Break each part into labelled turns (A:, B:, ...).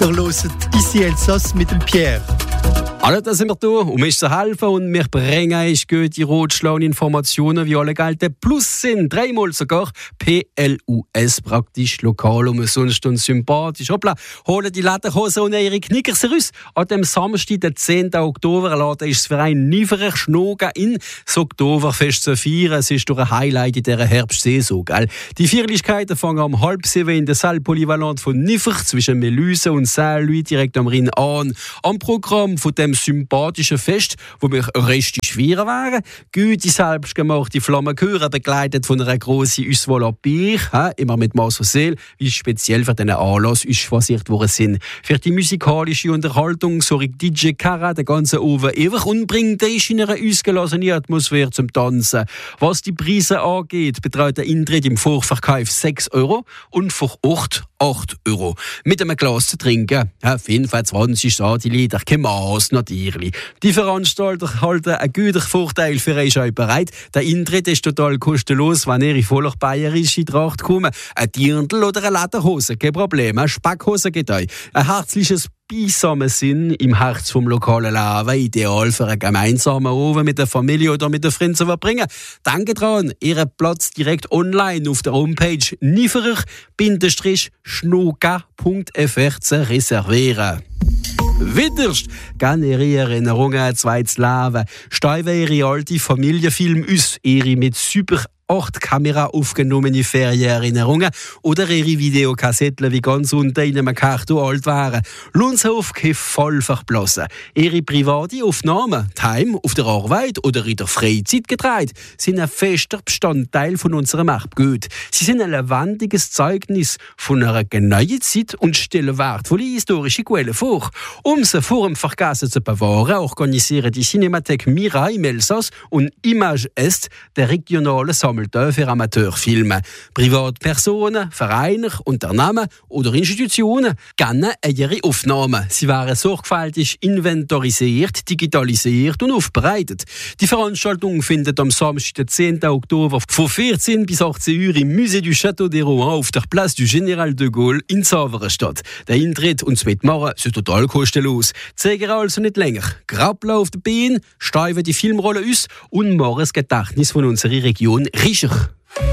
A: Ihr hört «Ici Elsass» mit dem Pierre.
B: Hallo, da sind wir da, um euch zu helfen, und wir bringen euch gute Rotschlauen-Informationen, wie alle gelten. Plus sind 3-mal sogar PLUS, praktisch lokal, umsonst und sympathisch. Hoppla, holen die Lederhosen und ihre Knickers raus. An dem Samstag, den 10. Oktober, laden ist das Verein Niverich Schnoga in das Oktoberfest zu feiern. Es ist durch ein Highlight in dieser Herbstsaison, gell? Die Feierlichkeiten fangen um 6:30 in der Salle Polyvalente von Niverich zwischen Melüse und Saint-Louis direkt am Rhein an. Am Programm von dem sympathischen Fest, wo wir richtig schwer waren. Gute, selbstgemachte Flammenchöre, begleitet von einer grossen Auswahl an Bier, immer mit Maß und Seele, wie speziell für diesen Anlass choisiert worden sind. Für die musikalische Unterhaltung sorgt DJ Kara den ganzen Abend ewig und bringt dich in eine ausgelassene Atmosphäre zum Tanzen. Was die Preise angeht, beträgt der Eintritt im Vorverkauf 6 € und für 8 €. Mit einem Glas zu trinken, 25 Centiliter, kein Maß natürlich. Die Veranstalter halten einen guten Vorteil für euch auch bereit. Der Eintritt ist total kostenlos, wenn ihr in voller bayerische Tracht kommt. Ein Dirndl oder eine Lederhose, kein Problem. Eine Spackhose geht euch. Ein herzliches beisammen Sinn im Herz vom lokalen Leben, ideal für einen gemeinsamen Abend mit der Familie oder mit den Freunden zu verbringen. Denkt dran, Ihren Platz direkt online auf der Homepage niverich-schnoga.fr zu reservieren. Widerst generieren Erinnerungen an ein zweites Leben. Steigen ihre alte Familienfilme aus, ihre mit super 8 Kamera aufgenommene Ferienerinnerungen oder ihre Videokassetten, wie ganz unten in einem Karton alt waren. Lunshof voll verblassen. Ihre private Aufnahmen, daheim, auf der Arbeit oder in der Freizeit gedreht, sind ein fester Bestandteil von unserem Erbgut. Sie sind ein lebendiges Zeugnis von einer genauen Zeit und stellen wertvolle historische Quellen vor. Um sie vor dem Vergessen zu bewahren, organisieren die Cinemathek Mira im Elsass und Image Est der regionale Sammeltag für Amateurfilme. Privatpersonen, Vereine, Unternehmen oder Institutionen kennen ihre Aufnahmen. Sie werden sorgfältig inventarisiert, digitalisiert und aufbereitet. Die Veranstaltung findet am Samstag, den 10. Oktober von 14 bis 18 Uhr im Musée du Château des Rouen auf der Place du Général de Gaulle in Zavere statt. Der Eintritt und das Mitmachen sind total kostenlos. Zeigen also nicht länger. Grappeln auf den Beinen, steigen die Filmrolle aus und machen das Gedächtnis von unserer Region richer.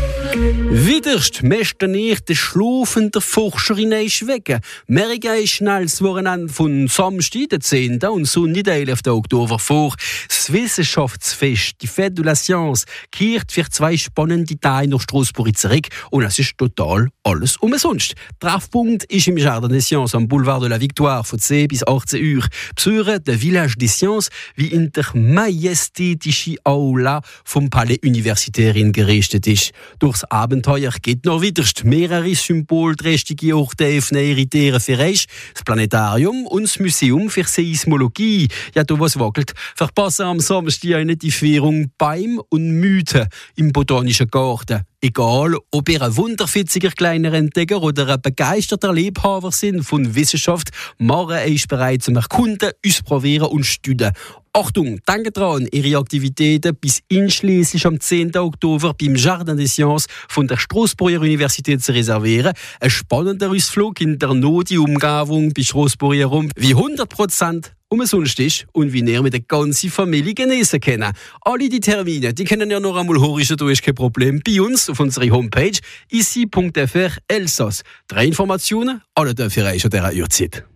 B: Widerst möchte nicht den schlafenden Forscher hineinschwecken. Merken ist schnell das Wochenende von Samstag, den 10. und Sonntag, den 11. Oktober vor. Das Wissenschaftsfest, die Fête de la Science, kehrt für 2 spannende Tage nach Strasbourg zurück und es ist total alles umsonst. Treffpunkt ist im Jardin des Sciences am Boulevard de la Victoire von 10 bis 18 Uhr. Besuchen der Village des Sciences wie in der majestätischen Aula vom Palais Universitaire gerichtet ist. Durchs Abenteuer geht noch wieder mehrere symbolträchtige Orte öffnen ihre Tiere für euch. Das Planetarium und das Museum für Seismologie. Ja, da was wackelt. Verpassen am Samstag nicht die Führung Bäume und Mythen im Botanischen Garten. Egal, ob ihr ein wunderfitziger kleiner Entdecker oder ein begeisterter Liebhaber sind von Wissenschaft, machen euch bereit zum Erkunden, ausprobieren und studieren. Achtung, denkt dran, ihre Aktivitäten bis einschließlich am 10. Oktober beim Jardin des Sciences von der Strasbourger Universität zu reservieren. Ein spannender Ausflug in der Noti-Umgebung bei Strasbourg herum, wie 100% umsonst ist und wie ihr mit der ganzen Familie genießen können. Alle die Termine, die können ja noch einmal horchen, da ist kein Problem. Bei uns auf unserer Homepage ici.fr Elsass. 3 Informationen, alle für euch an dieser Uhrzeit.